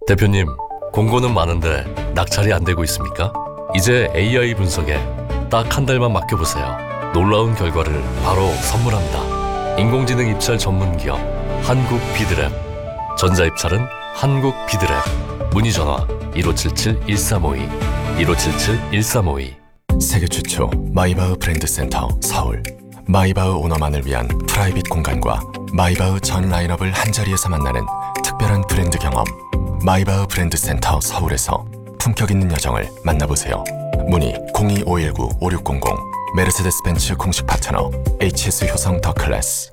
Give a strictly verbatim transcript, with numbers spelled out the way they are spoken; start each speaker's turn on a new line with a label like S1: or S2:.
S1: 대표님, 공고는 많은데 낙찰이 안 되고 있습니까? 이제 에이아이 분석에 딱 한 달만 맡겨보세요. 놀라운 결과를 바로 선물합니다. 인공지능 입찰 전문 기업 한국 비드랩. 전자입찰은 한국 비드랩. 문의 전화 일오칠칠 일삼오이 일오칠칠 일삼오이.
S2: 세계 최초 마이바흐 브랜드 센터 서울. 마이바흐 오너만을 위한 프라이빗 공간과 마이바흐 전 라인업을 한자리에서 만나는 특별한 브랜드 경험. 마이바흐 브랜드 센터 서울에서 품격 있는 여정을 만나보세요. 문의 공이 오일구 오육공공. 메르세데스 벤츠 공식 파트너 에이치에스 효성 더 클래스.